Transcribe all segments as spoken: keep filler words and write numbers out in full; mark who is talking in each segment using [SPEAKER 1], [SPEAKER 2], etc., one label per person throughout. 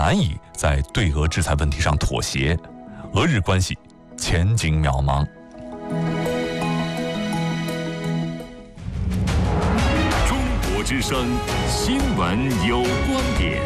[SPEAKER 1] 难以在对俄制裁问题上妥协，俄日关系前景渺茫。
[SPEAKER 2] 中国之声新闻有观点，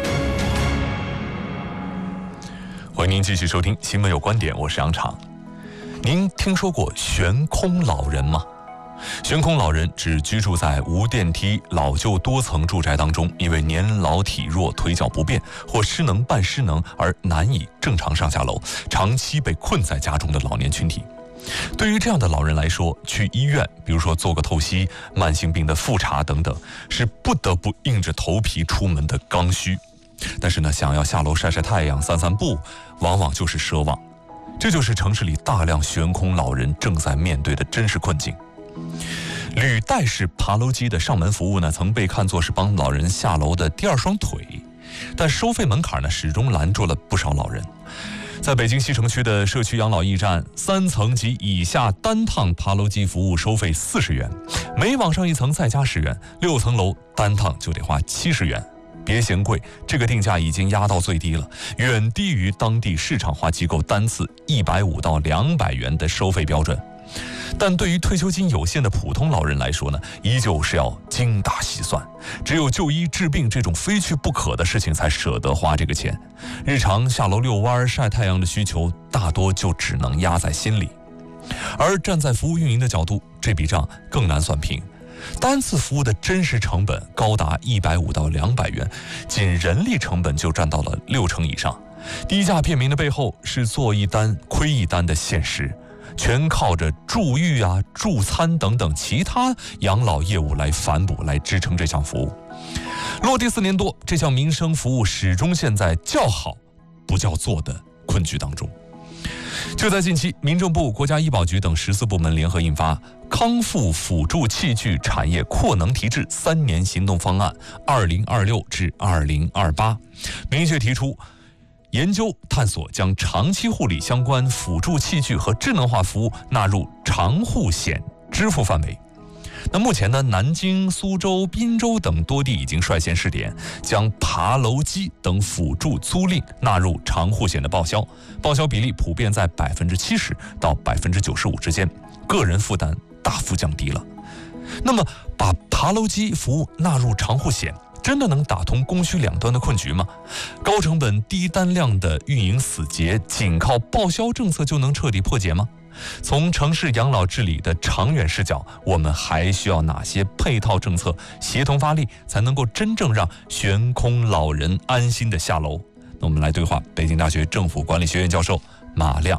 [SPEAKER 1] 欢迎您继续收听新闻有观点，我是杨畅。您听说过悬空老人吗？悬空老人指居住在无电梯老旧多层住宅当中，因为年老体弱、腿脚不便或失能半失能而难以正常上下楼，长期被困在家中的老年群体。对于这样的老人来说，去医院，比如说做个透析、慢性病的复查等等，是不得不硬着头皮出门的刚需。但是呢，想要下楼晒晒太阳、散散步，往往就是奢望。这就是城市里大量悬空老人正在面对的真实困境。履带式爬楼机的上门服务呢，曾被看作是帮老人下楼的第二双腿，但收费门槛呢，始终拦住了不少老人。在北京西城区的社区养老驿站，三层及以下单趟爬楼机服务收费四十元，每往上一层再加十元，六层楼单趟就得花七十元。别嫌贵，这个定价已经压到最低了，远低于当地市场化机构单次一百五到两百元的收费标准。但对于退休金有限的普通老人来说呢，依旧是要精打细算，只有就医治病这种非去不可的事情才舍得花这个钱，日常下楼遛弯晒太阳的需求大多就只能压在心里。而站在服务运营的角度，这笔账更难算平，单次服务的真实成本高达一百五到两百元，仅人力成本就占到了六成以上。低价便民的背后是做一单亏一单的现实，全靠着住育啊、助餐等等其他养老业务来反哺、来支撑这项服务。落地四年多，这项民生服务始终陷在叫好不叫座的困局当中。就在近期，民政部、国家医保局等十四部门联合印发《康复辅助器具产业扩能提质三年行动方案（二零二六至二零二八）》，明确提出研究探索将长期护理相关辅助器具和智能化服务纳入长护险支付范围。那目前呢，南京、苏州、滨州等多地已经率先试点，将爬楼机等辅助租赁纳入长护险的报销，报销比例普遍在百分之七十到百分之九十五之间，个人负担大幅降低了。那么，把爬楼机服务纳入长护险，真的能打通供需两端的困局吗？高成本低单量的运营死结，仅靠报销政策就能彻底破解吗？从城市养老治理的长远视角，我们还需要哪些配套政策协同发力，才能够真正让悬空老人安心的下楼？那我们来对话北京大学政府管理学院教授马亮。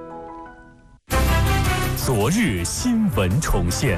[SPEAKER 2] 昨日新闻重现。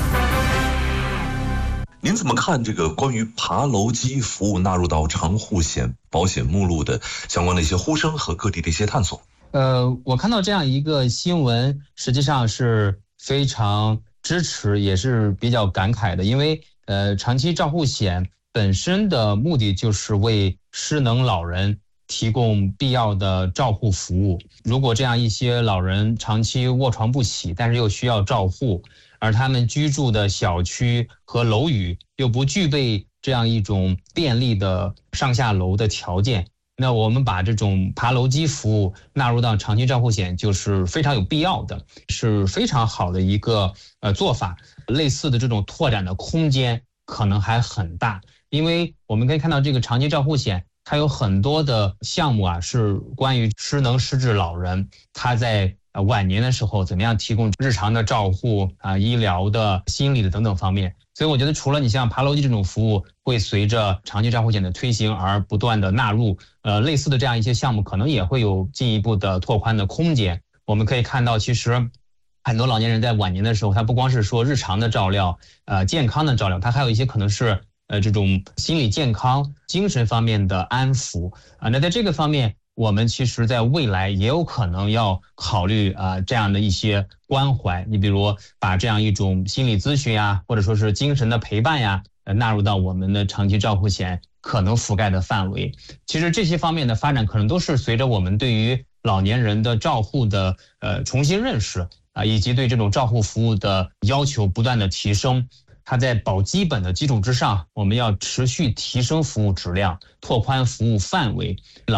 [SPEAKER 3] 您怎么看这个关于爬楼机服务纳入到长护险保险目录的相关的一些呼声和各地的一些探索？
[SPEAKER 4] 呃，我看到这样一个新闻，实际上是非常支持，也是比较感慨的，因为呃，长期照护险本身的目的就是为失能老人提供必要的照护服务。如果这样一些老人长期卧床不起，但是又需要照护，而他们居住的小区和楼宇又不具备这样一种便利的上下楼的条件，那我们把这种爬楼机服务纳入到长期照护险就是非常有必要的，是非常好的一个呃做法。类似的这种拓展的空间可能还很大，因为我们可以看到这个长期照护险它有很多的项目啊，是关于失能失智老人他在晚年的时候怎么样提供日常的照护啊、医疗的、心理的等等方面。所以我觉得除了你像爬楼机这种服务会随着长期照护险的推行而不断的纳入，呃，类似的这样一些项目可能也会有进一步的拓宽的空间。我们可以看到，其实很多老年人在晚年的时候，他不光是说日常的照料、呃健康的照料，他还有一些可能是呃这种心理健康、精神方面的安抚啊。那在这个方面，我们其实在未来也有可能要考虑啊、呃、这样的一些关怀。你比如把这样一种心理咨询呀，或者说是精神的陪伴呀，呃纳入到我们的长期照护险可能覆盖的范围。其实这些方面的发展可能都是随着我们对于老年人的照护的呃重新认识啊，以及对这种照护服务的要求不断的提升。它在保基本的基础之上，我们要持续提升服务质量，拓宽服务范围。